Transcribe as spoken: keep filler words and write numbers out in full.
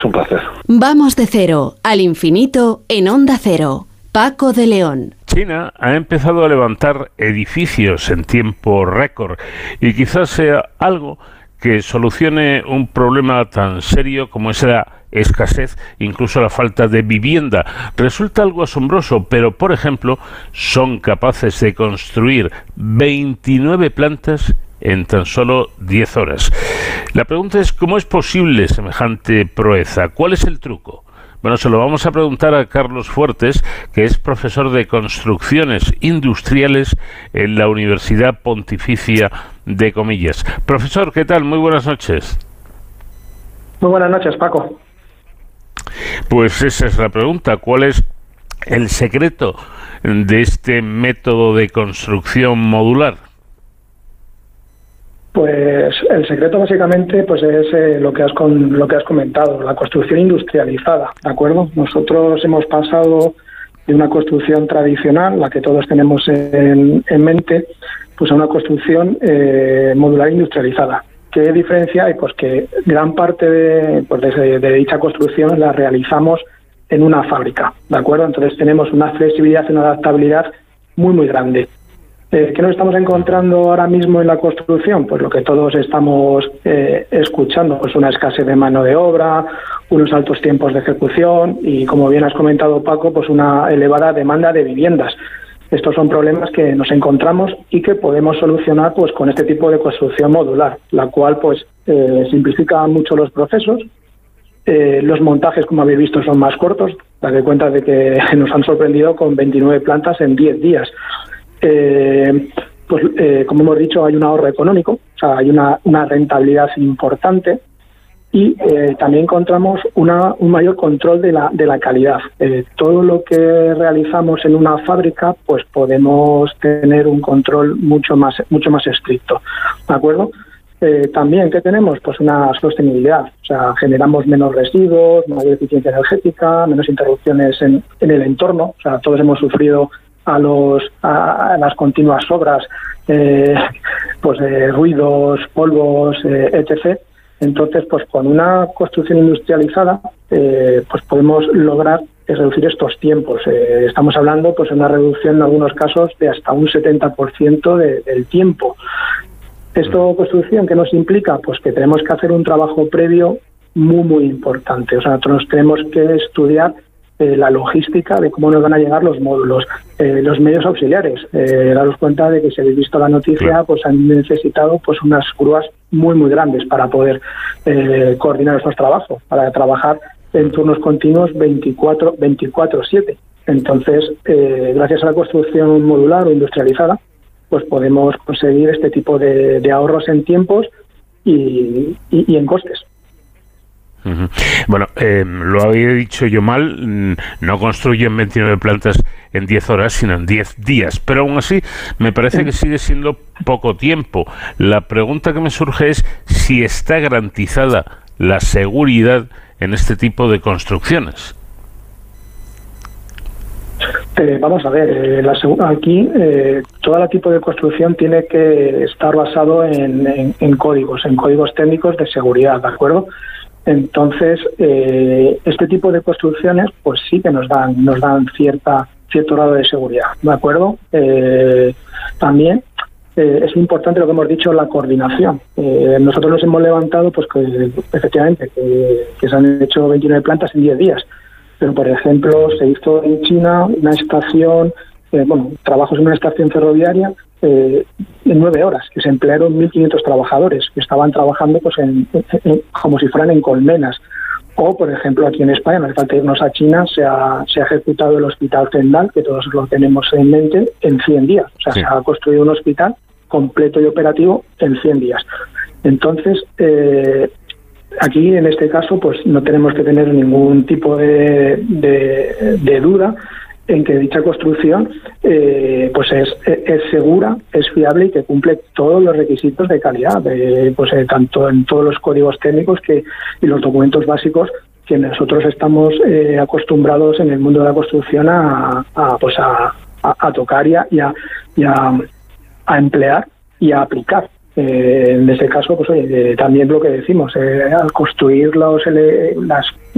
un placer. Vamos de cero al infinito en Onda Cero. Paco de León. China ha empezado a levantar edificios en tiempo récord y quizás sea algo que solucione un problema tan serio como es la escasez, incluso la falta de vivienda. Resulta algo asombroso, pero por ejemplo, son capaces de construir veintinueve plantas en tan solo diez horas. La pregunta es, ¿cómo es posible semejante proeza? ¿Cuál es el truco? Bueno, se lo vamos a preguntar a Carlos Fuertes, que es profesor de Construcciones Industriales en la Universidad Pontificia de Comillas. Profesor, ¿qué tal? Muy buenas noches. Muy buenas noches, Paco. Pues esa es la pregunta. ¿Cuál es el secreto de este método de construcción modular? Pues el secreto básicamente pues es eh, lo que has con, lo que has comentado, la construcción industrializada, ¿de acuerdo? Nosotros hemos pasado de una construcción tradicional, la que todos tenemos en, en mente, pues a una construcción eh, modular industrializada. ¿Qué diferencia hay? Pues que gran parte de, pues de, de dicha construcción la realizamos en una fábrica, ¿de acuerdo? Entonces tenemos una flexibilidad y una adaptabilidad muy, muy grande. Eh, ¿Qué nos estamos encontrando ahora mismo en la construcción? Pues lo que todos estamos eh, escuchando, pues una escasez de mano de obra, unos altos tiempos de ejecución y, como bien has comentado, Paco, pues una elevada demanda de viviendas. Estos son problemas que nos encontramos y que podemos solucionar pues con este tipo de construcción modular, la cual pues eh, simplifica mucho los procesos. Eh, los montajes, como habéis visto, son más cortos. Date cuenta de que nos han sorprendido con veintinueve plantas en diez días. Eh, pues eh, como hemos dicho, hay un ahorro económico, o sea, hay una, una rentabilidad importante y eh, también encontramos una, un mayor control de la, de la calidad. Eh, todo lo que realizamos en una fábrica, pues podemos tener un control mucho más, mucho más estricto, ¿de acuerdo? Eh, también, ¿qué tenemos? Pues una sostenibilidad, o sea, generamos menos residuos, mayor eficiencia energética, menos interrupciones en, en el entorno, o sea, todos hemos sufrido a los a, a las continuas obras, eh, pues eh, ruidos, polvos, eh, etcétera. Entonces, pues con una construcción industrializada, eh, pues podemos lograr reducir estos tiempos. Eh, estamos hablando, pues, de una reducción en algunos casos de hasta un setenta por ciento de, del tiempo. Esto, construcción, ¿qué nos implica? Pues que tenemos que hacer un trabajo previo muy, muy importante. O sea, nosotros tenemos que estudiar Eh, la logística de cómo nos van a llegar los módulos, eh, los medios auxiliares. Eh, daros cuenta de que, si habéis visto la noticia, pues han necesitado pues unas grúas muy, muy grandes para poder eh, coordinar estos trabajos, para trabajar en turnos continuos veinticuatro siete. Entonces, eh, gracias a la construcción modular o industrializada, pues podemos conseguir este tipo de, de ahorros en tiempos y, y, y en costes. Uh-huh. Bueno, eh, lo había dicho yo mal, no construyen veintinueve plantas en diez horas, sino en diez días, pero aún así me parece que sigue siendo poco tiempo. La pregunta que me surge es si está garantizada la seguridad en este tipo de construcciones. Eh, vamos a ver, eh, la, aquí eh, todo tipo de construcción tiene que estar basado en, en, en códigos, en códigos técnicos de seguridad, ¿de acuerdo? Entonces, eh, este tipo de construcciones, pues sí que nos dan nos dan cierta cierto grado de seguridad, ¿de acuerdo? Eh, también eh, es importante lo que hemos dicho, la coordinación. Eh, nosotros nos hemos levantado, pues que efectivamente que, que se han hecho veintinueve plantas en diez días, pero por ejemplo se hizo en China una estación, eh, bueno, trabajos en una estación ferroviaria eh, en nueve horas, que se emplearon mil quinientos trabajadores que estaban trabajando pues en, en, en, como si fueran en colmenas. O, por ejemplo, aquí en España, no hace falta irnos a China, se ha, se ha ejecutado el Hospital Zendal, que todos lo tenemos en mente, en cien días. O sea, sí. Se ha construido un hospital completo y operativo en cien días. Entonces, eh, aquí, en este caso, pues no tenemos que tener ningún tipo de, de, de duda en que dicha construcción eh, pues es, es segura, es fiable y que cumple todos los requisitos de calidad, de, pues eh, tanto en todos los códigos técnicos que y los documentos básicos que nosotros estamos eh, acostumbrados en el mundo de la construcción a, a pues a, a, a tocar y, a, y, a, y a, a emplear y a aplicar. Eh, en este caso, pues oye, eh, también lo que decimos, eh, al construir los, las